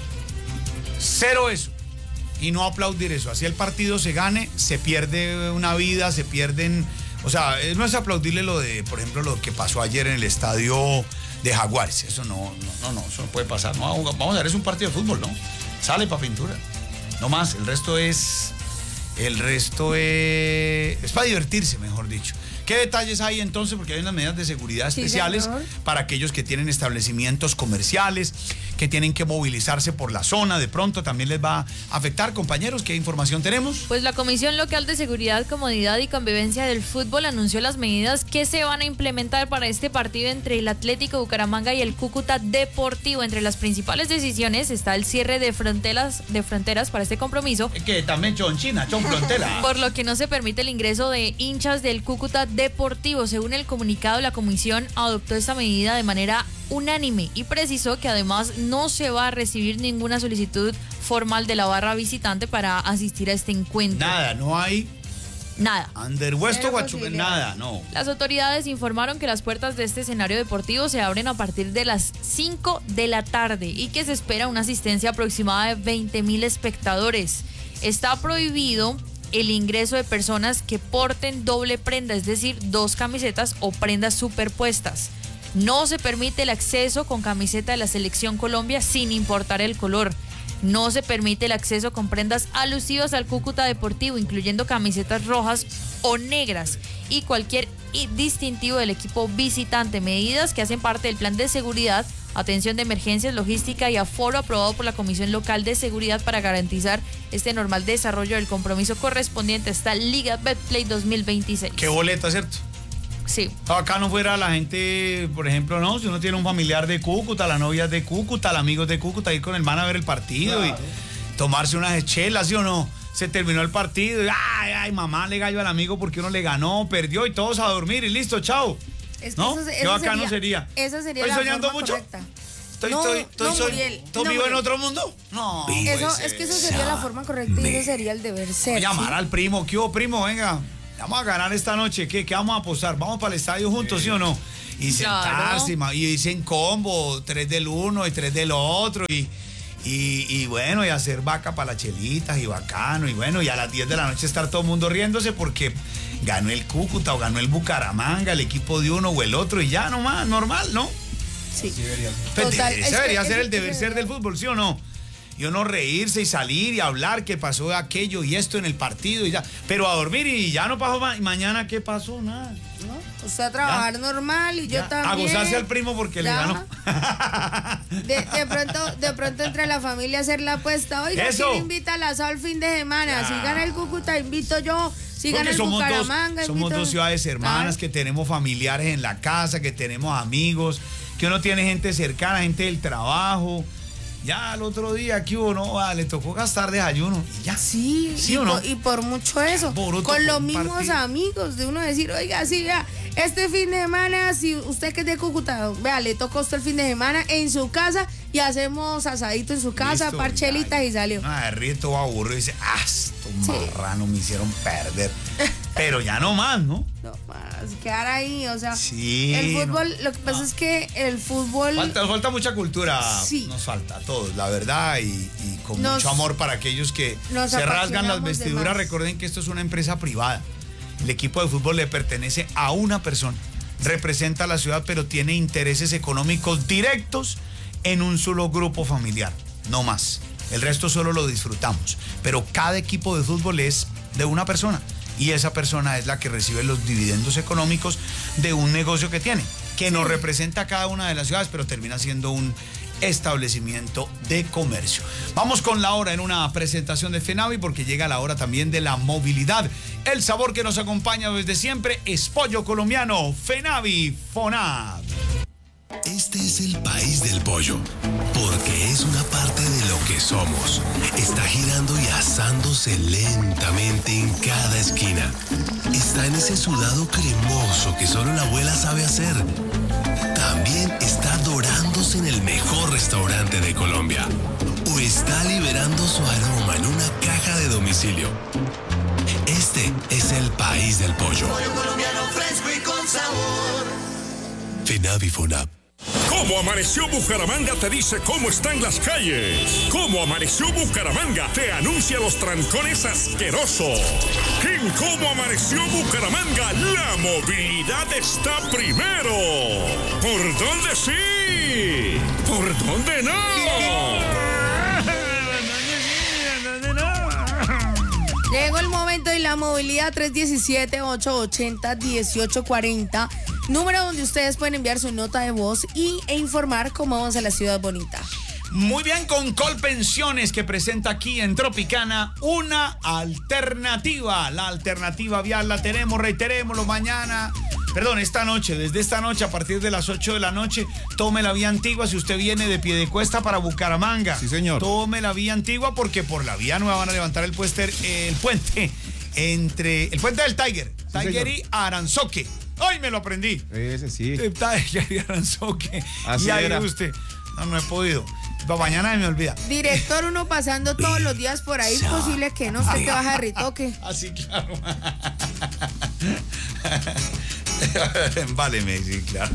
S1: Cero eso. Y no aplaudir eso. Así el partido se gane, se pierde una vida, se pierden. O sea, eh, no es aplaudirle lo de, por ejemplo, lo que pasó ayer en el estadio de Jaguares. Eso no, no, no, no, eso no puede pasar. No, vamos vamos a ver, es un partido de fútbol, ¿no? Sale para pintura. No más, el resto es. El resto es. Es para divertirse, mejor dicho. ¿Qué detalles hay entonces? Porque hay unas medidas de seguridad
S5: Sí,
S1: especiales
S5: señor.
S1: para aquellos que tienen establecimientos comerciales, que tienen que movilizarse por la zona. De pronto también les va a afectar. Compañeros, ¿qué información tenemos?
S3: Pues la Comisión Local de Seguridad, Comodidad y Convivencia del Fútbol anunció las medidas que se van a implementar para este partido entre el Atlético Bucaramanga y el Cúcuta Deportivo. Entre las principales decisiones está el cierre de fronteras, de fronteras para este compromiso,
S1: Que también Chonchina, Chon Frontera.
S3: por lo que no se permite el ingreso de hinchas del Cúcuta Deportivo. Según el comunicado, la comisión adoptó esta medida de manera unánime y precisó que además no se va a recibir ninguna solicitud formal de la barra visitante para asistir a este encuentro.
S1: Nada, no hay
S3: Nada.
S1: Underwest o
S5: Cero
S1: Guachuca,
S5: posibilidades.
S1: nada, no.
S3: Las autoridades informaron que las puertas de este escenario deportivo se abren a partir de las cinco de la tarde y que se espera una asistencia aproximada de veinte mil espectadores. Está prohibido el ingreso de personas que porten doble prenda, es decir, dos camisetas o prendas superpuestas. No se permite el acceso con camiseta de la Selección Colombia sin importar el color. No se permite el acceso con prendas alusivas al Cúcuta Deportivo, incluyendo camisetas rojas o negras y cualquier i- distintivo del equipo visitante. Medidas que hacen parte del plan de seguridad, atención de emergencias, logística y aforo aprobado por la Comisión Local de Seguridad para garantizar este normal desarrollo del compromiso correspondiente a esta Liga Betplay dos mil veintiséis.
S1: Qué boleta, ¿cierto?
S3: Sí.
S1: Acá no fuera la gente, por ejemplo, no, si uno tiene un familiar de Cúcuta, la novia es de Cúcuta, el amigo es de Cúcuta, ir con el man a ver el partido y tomarse unas chelas, ¿sí o no? Se terminó el partido y ay, ay, mamá le gallo al amigo porque uno le ganó, perdió y todos a dormir y listo, chao.
S5: Es que
S1: ¿No?
S5: eso-
S1: Qué
S5: eso
S1: bacano sería.
S5: Esa sería
S1: ¿Estoy
S5: la
S1: soñando
S5: forma
S1: mucho?
S5: correcta.
S1: ¿Estoy,
S5: No,
S1: estoy, estoy,
S5: no,
S1: soy-
S5: Muriel,
S1: ¿estoy
S5: no,
S1: vivo en
S5: Muriel.
S1: otro mundo? No.
S5: Eso, es que eso sería la forma correcta y ese sería el deber ser.
S1: Voy a llamar
S5: ¿sí?
S1: al primo. ¿Qué hubo, primo? Venga, vamos a ganar esta noche. ¿Qué, qué vamos a apostar? ¿Vamos para el estadio juntos, sí, o no? Y
S3: Claro.
S1: sentarse, ma- y dicen combo, tres del uno y tres del otro. Y, y, y bueno, y hacer vaca para las chelitas y bacano. Y bueno, y a las diez de la noche estar todo el mundo riéndose porque ganó el Cúcuta o ganó el Bucaramanga, el equipo de uno o el otro. Y ya nomás, normal, ¿no?
S5: Sí.
S1: Pues
S5: Total,
S1: ese
S5: es que
S1: debería
S5: ese-
S1: ser el
S5: ese
S1: deber ser del fútbol, ¿sí o no? Y uno reírse y salir y hablar que pasó aquello y esto en el partido y ya. Pero a dormir y ya no pasó ma- mañana, ¿qué pasó? Nada.
S5: ¿No? Usted a trabajar ya. normal y yo
S1: ya.
S5: también.
S1: A gozarse al primo porque ya. le ganó.
S5: De, de pronto, de pronto entre la familia a hacer la apuesta. Oiga,
S1: Eso.
S5: ¿quién invita al asado el fin de semana? Ya. Si gana el Cúcuta, invito yo. Si gana el
S1: somos
S5: Bucaramanga,
S1: dos, somos
S5: invito...
S1: dos ciudades hermanas, claro. que tenemos familiares en la casa, que tenemos amigos, que uno tiene gente cercana, gente del trabajo. Ya el otro día aquí uno ah, le tocó gastar desayuno y ya.
S5: Sí,
S1: ¿Sí
S5: y,
S1: o no?
S5: por, y por mucho eso. Por con los mismos partido. amigos, de uno decir, oiga, sí, vea, este fin de semana, si usted que es de Cúcuta, vea, le tocó usted el fin de semana en su casa y hacemos asadito en su casa, Listo, parchelitas y salió.
S1: Ah, de rito aburrido y dice, ah, estos sí. marranos me hicieron perder. Pero ya no más, ¿no?
S5: No más, quedar ahí, o sea,
S1: sí,
S5: el fútbol,
S1: no,
S5: lo que pasa
S1: no.
S5: es que el fútbol...
S1: Falta, falta mucha cultura,
S5: sí.
S1: nos falta a todos, la verdad, y, y con nos, mucho amor para aquellos que se rasgan las vestiduras. Recuerden que esto es una empresa privada. El equipo de fútbol le pertenece a una persona, representa a la ciudad, pero tiene intereses económicos directos en un solo grupo familiar, no más. El resto solo lo disfrutamos, pero cada equipo de fútbol es de una persona. Y esa persona es la que recibe los dividendos económicos de un negocio que tiene, que nos representa a cada una de las ciudades, pero termina siendo un establecimiento de comercio. Vamos con la hora en una presentación de FENAVI, porque llega la hora también de la movilidad. El sabor que nos acompaña desde siempre es pollo colombiano. FENAVI, FONAV.
S12: Este es el país del pollo, porque es una parte de lo que somos. Está girando y asándose lentamente en cada esquina. Está en ese sudado cremoso que solo la abuela sabe hacer. También está dorándose en el mejor restaurante de Colombia. O está liberando su aroma en una caja de domicilio. Este es el país del pollo.
S11: Pollo colombiano fresco y con sabor.
S12: FENAVI, FONAV.
S2: ¿Cómo amaneció Bucaramanga? Te dice cómo están las calles. ¿Cómo amaneció Bucaramanga? Te anuncia los trancones asquerosos. En ¿Cómo amaneció Bucaramanga? La movilidad está primero. ¿Por dónde sí? ¿Por dónde no?
S5: Llegó el momento de la movilidad. Tres uno siete, ocho ocho cero, uno ocho cuatro cero. Número donde ustedes pueden enviar su nota de voz y, e informar cómo vamos a la ciudad bonita.
S1: Muy bien, con Colpensiones, que presenta aquí en Tropicana una alternativa. La alternativa vial la tenemos, reiterémoslo, mañana, perdón, esta noche, desde esta noche a partir de las ocho de la noche, tome la vía antigua si usted viene de Piedecuesta para Bucaramanga.
S4: Sí, señor.
S1: Tome la vía antigua porque por la vía nueva van a levantar el puente, el puente entre el puente del Tiger, sí, Tiger y Aranzoque. ¡Ay, me lo aprendí!
S4: Ese sí.
S1: Tiger y Aranzoque.
S4: Así
S1: y ahí
S4: era.
S1: usted. No, no he podido. Para mañana me olvida.
S5: Director, uno pasando todos los días por ahí, es posible que no, usted que baja de ritoque.
S1: Así, claro. Váleme, sí, claro.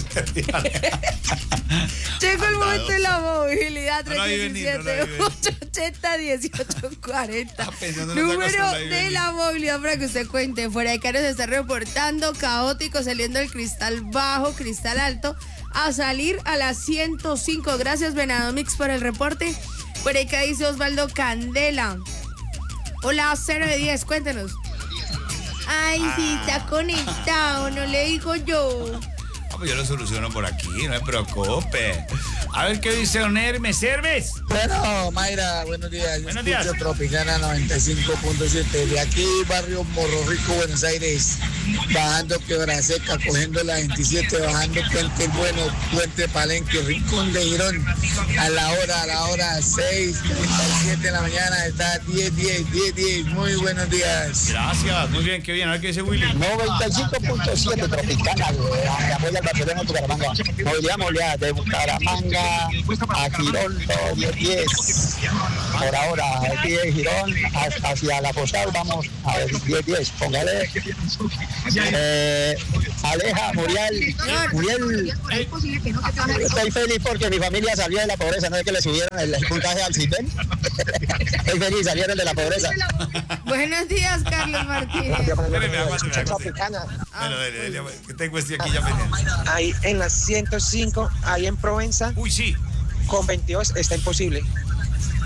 S5: Llegó el momento de la movilidad.
S1: No, no
S5: tres uno siete, ocho ocho cero, uno ocho cuatro cero. Número de la movilidad para que usted cuente. Fuera de Caro se está reportando caótico, saliendo el cristal bajo, cristal alto, a salir a las ciento cinco. Gracias, Venado Mix, por el reporte. Por acá dice Osvaldo Candela. Hola, cero de diez, cuéntenos. Ay, sí, está conectado, no le digo yo.
S1: Ah, pues yo lo soluciono por aquí, no me preocupe. A ver qué dice Don Hermes. ¿Serves?
S13: Bueno, Mayra, buenos días. Yo
S1: buenos días.
S13: Tropicana noventa y cinco punto siete. De aquí, barrio Morro Rico, Buenos Aires. Bajando Quebra Seca, cogiendo la veintisiete, bajando Puente Bueno, Puente Palenque, Rincón de Girón. A la hora, a la hora seis treinta y siete de la mañana, está diez diez, diez diez. Muy buenos días.
S1: Gracias, muy bien, qué bien. A ver qué dice Willy.
S13: noventa y cinco punto siete Tropicana, apoya al Barcelona de Bucaramanga. Movilidad, movilidad de Bucaramanga a Girón, diez diez. Por ahora, aquí de Girón hacia la postal, vamos a ver, diez diez. Póngale. Eh, Aleja, Muriel, Muriel, estoy feliz porque mi familia salió de la pobreza, no es que le subieron el, el puntaje al CITEN. Estoy feliz, salieron de la pobreza.
S5: Buenos días, Carlos Martínez.
S13: Tropicana.
S1: Bueno, dale, dale, que tengo este aquí ya pendiente.
S14: Ahí en la ciento cinco, ahí en Provenza.
S1: Uy, sí.
S14: Con veintidós está imposible.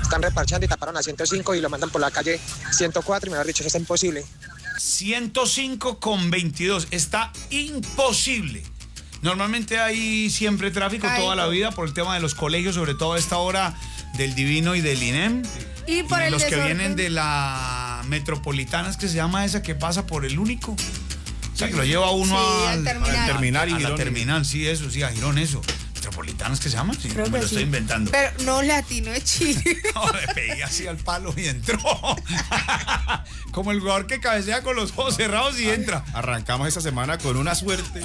S14: están reparchando y taparon a ciento cinco y lo mandan por la calle ciento cuatro y me han dicho, eso está imposible.
S1: ciento cinco con veintidós, está imposible. Normalmente hay siempre tráfico
S5: Ay,
S1: toda la
S5: no.
S1: vida por el tema de los colegios, sobre todo a esta hora del Divino y del I N E M.
S5: Y por
S1: Y
S5: el
S1: los que
S5: desorden.
S1: vienen de la metropolitana, es que se llama esa que pasa por el único. O sea, que lo lleva uno
S5: Sí,
S1: al,
S5: al terminal.
S1: al
S4: terminal y
S1: a la
S4: Girón.
S1: terminal, sí, eso, sí, a Girón, eso. ¿Metropolitanas que se llama? Sí,
S5: Creo
S1: me
S5: que
S1: lo
S5: sí.
S1: estoy inventando.
S5: Pero no latino es Chile.
S1: No, le pegué así al palo y entró. Como el jugador que cabecea con los ojos cerrados y entra.
S4: Arrancamos esta semana con una suerte.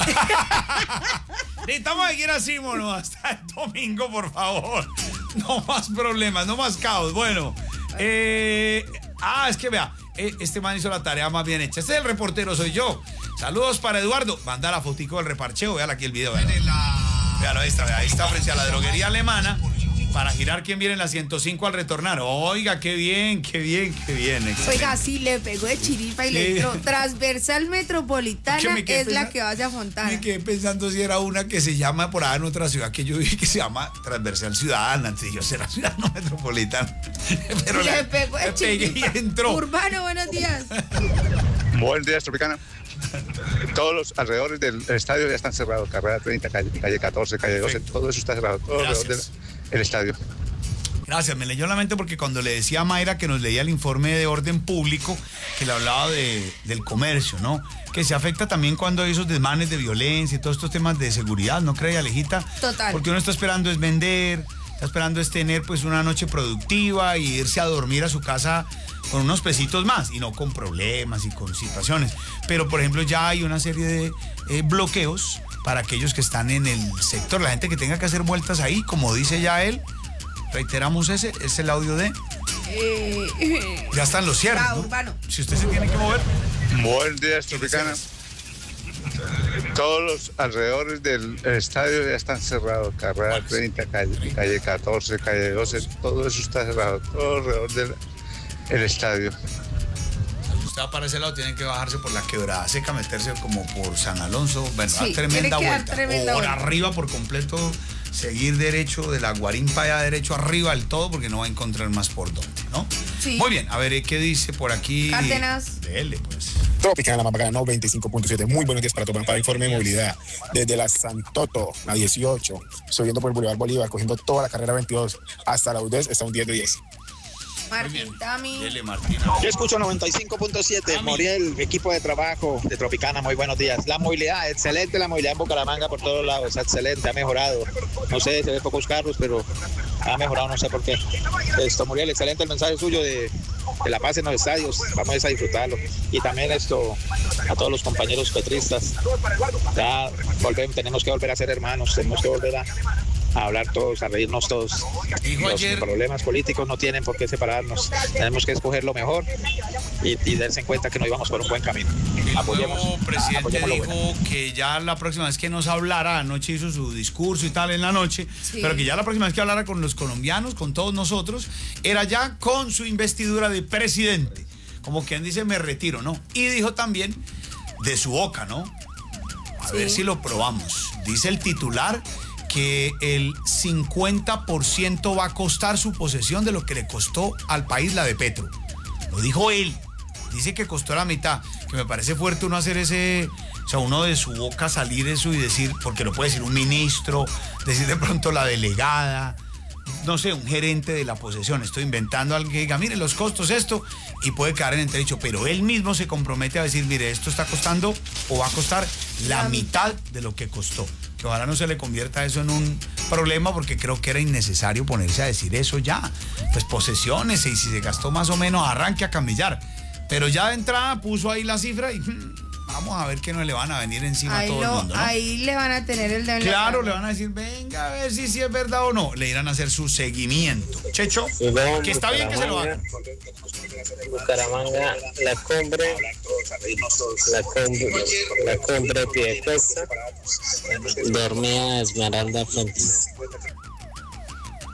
S1: Necesitamos seguir así, mono, hasta el domingo, por favor. No más problemas, no más caos. Bueno, eh, ah, es que vea, eh, este man hizo la tarea más bien hecha. Este es el reportero, soy yo. Saludos para Eduardo. Manda la fotico del reparcheo, véala aquí el video. Véalo, véalo ahí está, vea, ahí está frente a la droguería alemana. Para girar quién viene en la ciento cinco al retornar. Oiga, qué bien, qué bien, qué bien. Excelente.
S5: Oiga, sí, le pegó de chiripa y le
S1: Sí.
S5: entró. Transversal Metropolitana
S1: Que me
S5: es
S1: quedé
S5: la
S1: pensando-
S5: que va hacia Fontana.
S1: Me quedé pensando si era una que se llama por allá en otra ciudad que yo vi que se llama Transversal Ciudadana. Entonces yo será ciudad no metropolitana. Pero
S5: le
S1: le,
S5: pegó de
S1: le pegué y
S5: chiripa.
S1: entró.
S5: Urbano, buenos días.
S15: Buenos días, Tropicana. Todos los alrededores del estadio ya están cerrados. Carrera treinta, calle, calle catorce, calle doce, todo eso está cerrado. Todo alrededor del
S1: Gracias.
S15: el estadio.
S1: Gracias, me leyó la mente porque cuando le decía a Mayra que nos leía el informe de orden público, que le hablaba de, del comercio, ¿no? Que se afecta también cuando hay esos desmanes de violencia y todos estos temas de seguridad, ¿no cree, Alejita?
S5: Total.
S1: Porque uno está esperando es vender, está esperando es tener pues una noche productiva y irse a dormir a su casa con unos pesitos más y no con problemas y con situaciones. Pero, por ejemplo, ya hay una serie de eh, bloqueos para aquellos que están en el sector, la gente que tenga que hacer vueltas ahí, como dice ya él. Reiteramos ese, es el audio de...
S5: Eh,
S1: Ya están los cierres,
S5: ah,
S1: ¿no?
S5: Urbano.
S1: Si usted se tiene que mover...
S15: Buenos días, Tropicana. Todos los alrededores del estadio ya están cerrados. Carrera treinta, calle, calle catorce, calle doce, todo eso está cerrado. Todo alrededor del el estadio.
S1: Si usted va para ese lado, tiene que bajarse por la Quebrada Seca, meterse como por San Alonso. Bueno,
S5: Sí,
S1: dar
S5: tiene
S1: tremenda
S5: que dar
S1: vuelta.
S5: tremenda
S1: o por
S5: vuelta.
S1: arriba por completo, seguir derecho de la Guarimpa allá derecho arriba del todo, porque no va a encontrar más por dónde, ¿no?
S5: Sí.
S1: Muy bien, a ver, ¿qué dice por aquí?
S5: Cárdenas.
S1: Dele, pues.
S16: Tropicana, la más bacana, noventa y cinco punto siete. Muy buenos días para tomar para informe de movilidad. Desde la Santoto, la dieciocho, subiendo por el Boulevard Bolívar, cogiendo toda la carrera veintidós hasta la U D E S, está un diez de diez.
S5: Martín, Tami.
S1: Dele, Martín.
S13: Yo escucho noventa y cinco punto siete, Moriel, equipo de trabajo de Tropicana, muy buenos días. La movilidad, excelente la movilidad en Bucaramanga por todos lados, excelente, ha mejorado. No sé, se ven pocos carros, pero ha mejorado, no sé por qué. Esto, Moriel, excelente el mensaje suyo de, de la paz en los estadios, vamos a disfrutarlo. Y también esto, a todos los compañeros petristas, ya volvemos, tenemos que volver a ser hermanos, tenemos que volver a... a hablar todos, a reírnos todos.
S1: Dijo
S13: Los
S1: ayer-
S13: problemas políticos no tienen por qué separarnos. Tenemos que escoger lo mejor y, y darse en cuenta que no íbamos por un buen camino.
S1: El
S13: Apoyemos,
S1: nuevo presidente
S13: apoyemos lo
S1: dijo
S13: bueno.
S1: que ya la próxima vez que nos hablara, anoche hizo su discurso y tal en la noche,
S5: Sí.
S1: pero que ya la próxima vez que hablara con los colombianos, con todos nosotros, era ya con su investidura de presidente. Como quien dice, me retiro, ¿no? Y dijo también de su boca, ¿no? A
S5: Sí.
S1: ver si lo probamos. Dice el titular que el cincuenta por ciento va a costar su posesión de lo que le costó al país la de Petro. Lo dijo él. Dice que costó la mitad, que me parece fuerte uno hacer ese, o sea, uno de su boca salir eso y decir, porque lo puede decir un ministro, decir de pronto la delegada, no sé, un gerente de la posesión. Estoy inventando a alguien que diga, mire, los costos esto, y puede quedar en entredicho, pero él mismo se compromete a decir, mire, esto está costando o va a costar la mitad de lo que costó. Que ojalá no se le convierta eso en un problema, porque creo que era innecesario ponerse a decir eso ya. Pues posesiones, y si se gastó más o menos, arranque a cambiar. Pero ya de entrada puso ahí la cifra y hmm, vamos a ver que no le van a venir encima
S5: Ahí,
S1: a todo
S5: lo-
S1: el mundo, ¿no?
S5: ahí le van a tener el dedo en la
S1: Claro,
S5: cara.
S1: le van a decir, venga a ver si, si es verdad o no. Le irán a hacer su seguimiento. Checho, que está bien que se lo hagan.
S17: Bucaramanga, la cumbre, la cumbre, la cumbre Piedecuesta, dormía Esmeralda Fuentes.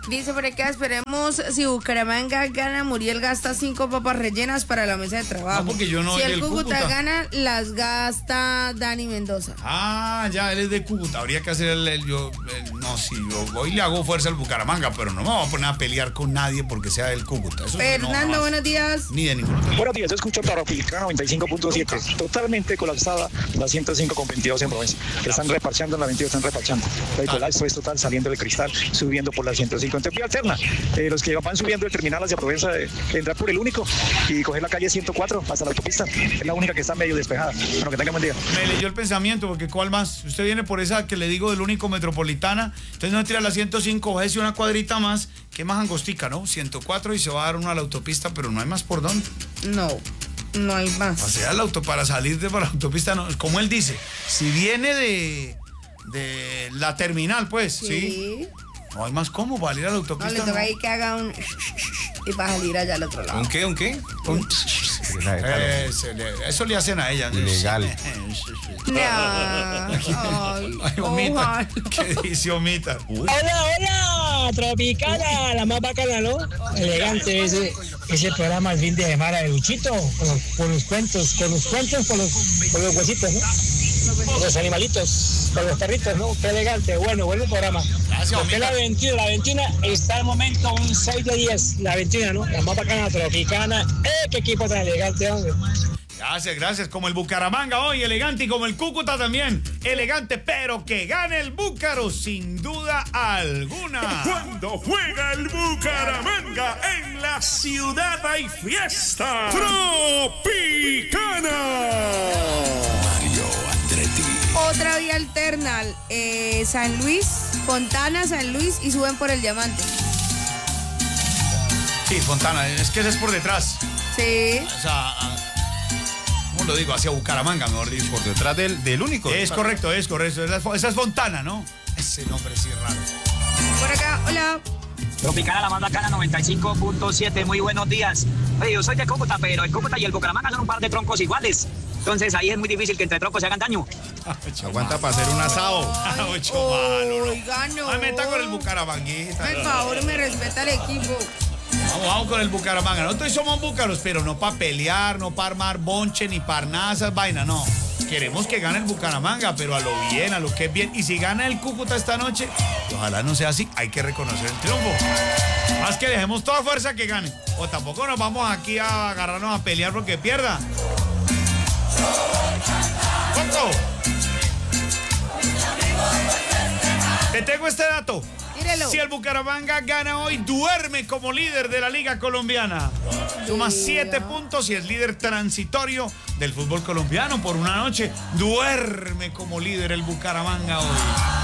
S5: Dice por acá, esperemos si Bucaramanga gana, Muriel gasta cinco papas rellenas para la mesa de trabajo.
S1: No, porque yo no
S5: si
S1: soy
S5: el
S1: del
S5: Cúcuta,
S1: Cúcuta
S5: gana, las gasta Dani Mendoza.
S1: Ah, ya, él es de Cúcuta. Habría que hacer el, el- yo, el- no, sí, yo hoy le hago fuerza al Bucaramanga, pero no me voy a poner a pelear con nadie porque sea del Cúcuta. Eso sí, no,
S5: Fernando,
S1: jamás.
S5: buenos días.
S1: Ni de ninguno.
S18: Buenos días, yo escucho Tropicana noventa y cinco punto siete, totalmente colapsada la ciento cinco con veintidós en Provincia. Están reparchando en la veintidós, están reparchando. El colapso es total, saliendo de Cristal, subiendo por la ciento cinco. Entonces, vía alterna, eh, los que van subiendo el terminal hacia Provenza, de, de entrar por el único y coger la calle ciento cuatro hasta la autopista, es la única que está medio despejada. Bueno, que tengan buen día.
S1: Me leyó el pensamiento, porque ¿cuál más? Usted viene por esa que le digo del único metropolitana, entonces no tira la ciento cinco, bájese una cuadrita más, que más angostica, ¿no? ciento cuatro y se va a dar uno a la autopista, pero no hay más por dónde.
S5: No, no hay más.
S1: O sea, la auto, para salir de por la autopista, no, como él dice, si viene de, de la terminal, pues, ¿sí?
S5: Sí.
S1: No hay más cómo para ir a la
S5: No,
S1: autopista.
S5: le toca
S1: no.
S5: ahí que haga un y para salir allá al otro lado.
S4: ¿Un qué? ¿Un qué?
S1: Un- Ese le- Eso le hacen a ella.
S4: Ilegal.
S5: Ya. Ay,
S1: Ay, Omita.
S5: ojalá.
S1: ¿Qué dice Omita? Uy.
S19: Hola, hola, Tropicana, la más bacana, ¿no? Elegante ese, ese programa el fin de semana de Luchito, con los, con los cuentos, con los cuentos, con los, con los huesitos, ¿no? Con los animalitos, con los perritos, ¿no? Qué elegante, bueno, buen programa.
S1: Gracias,
S19: Porque la veintiuno, la veintiuno está al momento un seis de diez, la veintiuno, ¿no? La más bacana, Tropicana, ¡eh, qué equipo tan elegante, hombre!
S1: Gracias, gracias. Como el Bucaramanga hoy, elegante, y como el Cúcuta también, elegante, pero que gane el Búcaro, sin duda alguna.
S2: Cuando juega el Bucaramanga en la ciudad hay fiesta. Tropicana.
S12: Mario Andretti.
S5: Otra vía alterna, eh, San Luis, Fontana, San Luis y suben por el Diamante.
S1: Sí, Fontana, es que ese es por detrás.
S5: Sí.
S1: O sea, a- ¿cómo lo digo? Hacia Bucaramanga, mejor dicho.
S4: Por detrás del, del único.
S1: Es correcto, es correcto. Esa es, esa es Fontana, ¿no? Ese nombre sí es raro.
S5: Por acá, hola.
S20: Tropicana, la más bacana, noventa y cinco punto siete, muy buenos días. Oye, yo soy de Cúcuta, pero el Cúcuta y el Bucaramanga son un par de troncos iguales. Entonces ahí es muy difícil que entre troncos se hagan daño.
S4: Aguanta para hacer un asado.
S1: Ocho malo, ¿no?
S5: Oiga, no.
S1: Ay, meta con el Bucaramanguita.
S5: Por favor, me respeta el equipo.
S1: Vamos, vamos con el Bucaramanga. Nosotros somos búcaros, pero no para pelear, no para armar bonche, ni para nada esas vainas, no. Queremos que gane el Bucaramanga, pero a lo bien, a lo que es bien. Y si gana el Cúcuta esta noche, ojalá no sea así, hay que reconocer el triunfo. Más que dejemos toda fuerza que gane. O tampoco nos vamos aquí a agarrarnos a pelear porque pierda. ¡Coco! Te tengo este dato.
S5: Tírelo.
S1: Si el Bucaramanga gana hoy, duerme como líder de la Liga Colombiana. Suma siete puntos y es líder transitorio del fútbol colombiano por una noche. Duerme como líder el Bucaramanga hoy.